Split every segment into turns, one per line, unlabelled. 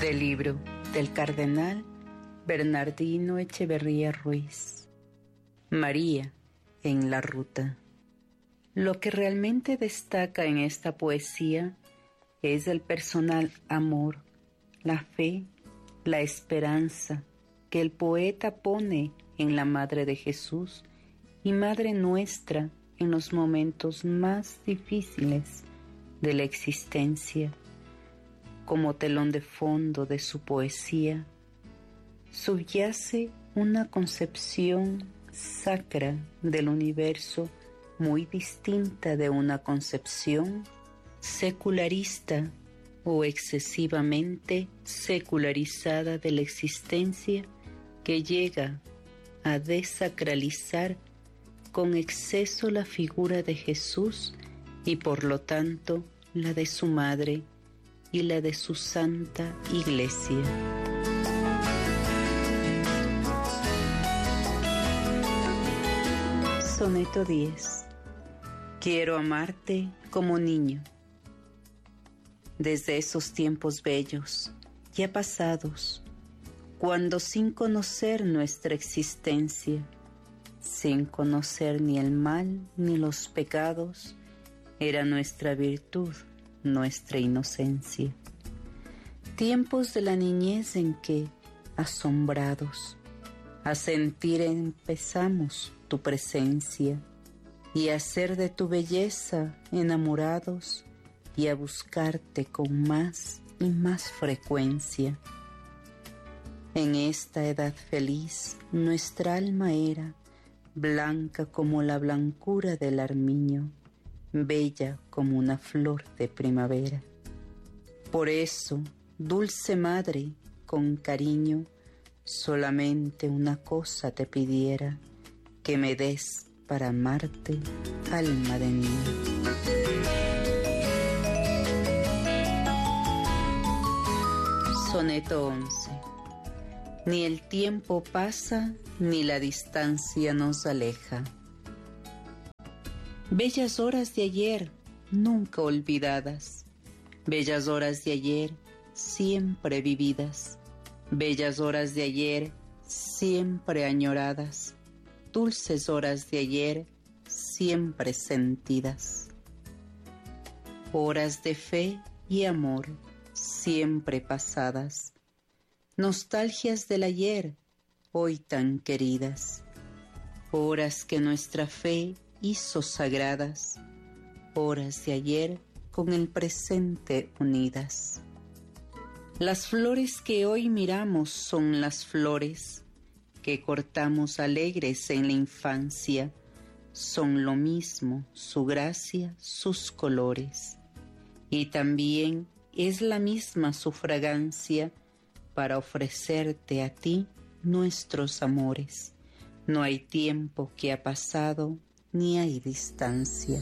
Del libro del cardenal Bernardino Echeverría Ruiz. María en la ruta. Lo que realmente destaca en esta poesía es el personal amor, la fe, la esperanza que el poeta pone en la Madre de Jesús y Madre nuestra en los momentos más difíciles de la existencia. Como telón de fondo de su poesía, subyace una concepción sacra del universo muy distinta de una concepción secularista o excesivamente secularizada de la existencia que llega a desacralizar con exceso la figura de Jesús y por lo tanto la de su madre y la de su Santa Iglesia. Soneto 10. Quiero amarte como niño. Desde esos tiempos bellos, ya pasados, cuando sin conocer nuestra existencia, sin conocer ni el mal ni los pecados, era nuestra virtud, nuestra inocencia. Tiempos de la niñez en que, asombrados, a sentir empezamos tu presencia y a ser de tu belleza enamorados y a buscarte con más y más frecuencia. En esta edad feliz nuestra alma era blanca como la blancura del armiño, bella como una flor de primavera. Por eso, dulce madre, con cariño, solamente una cosa te pidiera, que me des para amarte, alma de niño. Soneto 11. Ni el tiempo pasa, ni la distancia nos aleja. Bellas horas de ayer, nunca olvidadas. Bellas horas de ayer, siempre vividas. Bellas horas de ayer, siempre añoradas. Dulces horas de ayer, siempre sentidas. Horas de fe y amor, siempre pasadas. Nostalgias del ayer, hoy tan queridas. Horas que nuestra fe hizo sagradas, horas de ayer con el presente unidas. Las flores que hoy miramos son las flores que cortamos alegres en la infancia, son lo mismo su gracia, sus colores, y también es la misma su fragancia para ofrecerte a ti nuestros amores. No hay tiempo que ha pasado, ni hay distancia.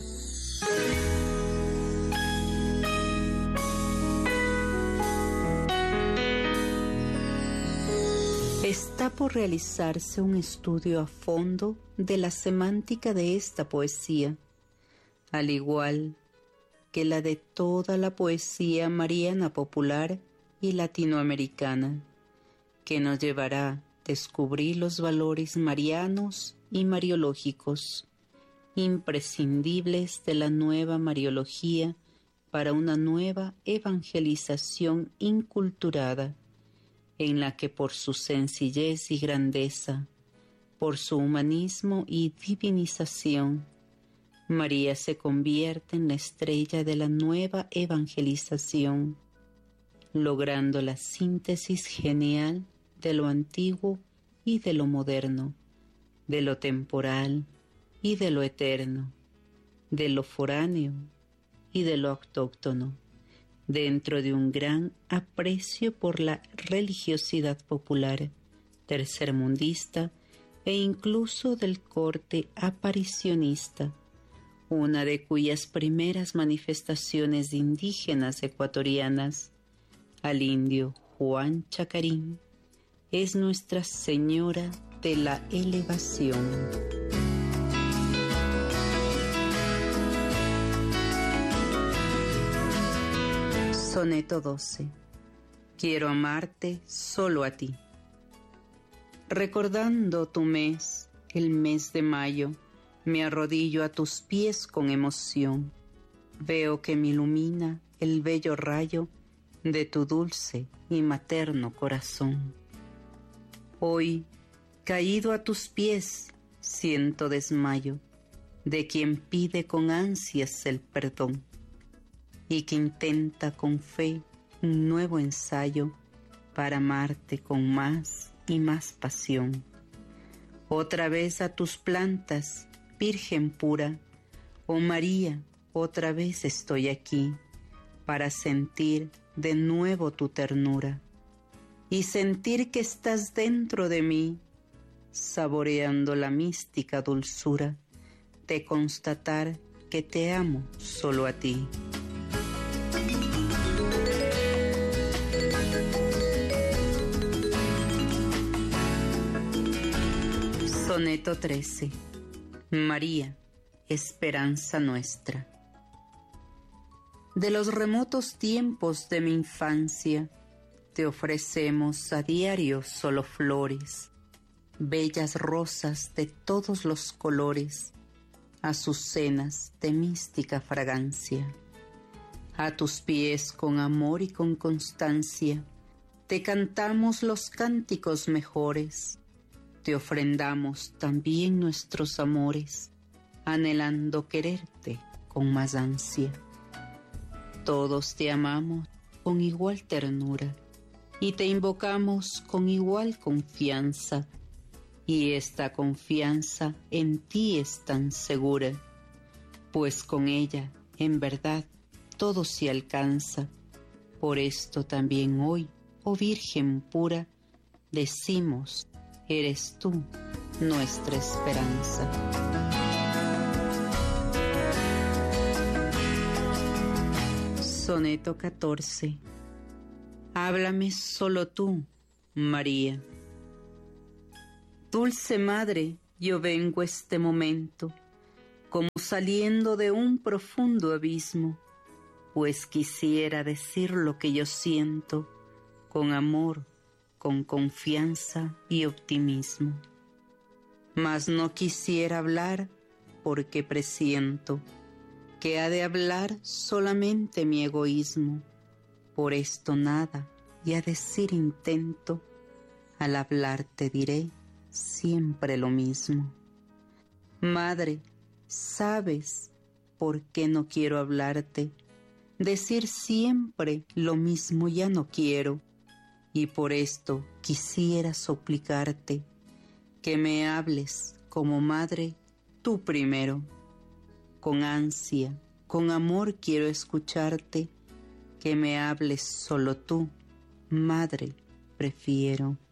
Está por realizarse un estudio a fondo de la semántica de esta poesía, al igual que la de toda la poesía mariana popular y latinoamericana, que nos llevará a descubrir los valores marianos y mariológicos, imprescindibles de la nueva mariología para una nueva evangelización inculturada, en la que por su sencillez y grandeza, por su humanismo y divinización, María se convierte en la estrella de la nueva evangelización, logrando la síntesis genial de lo antiguo y de lo moderno, de lo temporal y de lo eterno, de lo foráneo y de lo autóctono, dentro de un gran aprecio por la religiosidad popular, tercermundista e incluso del corte aparicionista, una de cuyas primeras manifestaciones indígenas ecuatorianas, al indio Juan Chacarín, es Nuestra Señora de la Elevación. Soneto 12. Quiero amarte solo a ti. Recordando tu mes, el mes de mayo, me arrodillo a tus pies con emoción. Veo que me ilumina el bello rayo de tu dulce y materno corazón. Hoy, caído a tus pies, siento desmayo de quien pide con ansias el perdón y que intenta con fe un nuevo ensayo para amarte con más y más pasión. Otra vez a tus plantas, Virgen pura, oh María, otra vez estoy aquí para sentir de nuevo tu ternura y sentir que estás dentro de mí, saboreando la mística dulzura de constatar que te amo solo a ti. Soneto 13. María, esperanza nuestra. De los remotos tiempos de mi infancia, te ofrecemos a diario solo flores, bellas rosas de todos los colores, azucenas de mística fragancia. A tus pies con amor y con constancia, te cantamos los cánticos mejores, te ofrendamos también nuestros amores, anhelando quererte con más ansia. Todos te amamos con igual ternura y te invocamos con igual confianza, y esta confianza en ti es tan segura, pues con ella, en verdad, todo se alcanza. Por esto también hoy, oh Virgen pura, decimos: eres tú nuestra esperanza. Soneto 14. Háblame solo tú, María. Dulce Madre, yo vengo este momento, como saliendo de un profundo abismo, pues quisiera decir lo que yo siento, con amor, con confianza y optimismo. Mas no quisiera hablar porque presiento que ha de hablar solamente mi egoísmo. Por esto nada y a decir intento, al hablar te diré siempre lo mismo. Madre, ¿sabes por qué no quiero hablarte? Decir siempre lo mismo ya no quiero, y por esto quisiera suplicarte que me hables como madre tú primero. Con ansia, con amor quiero escucharte, que me hables solo tú, madre, prefiero.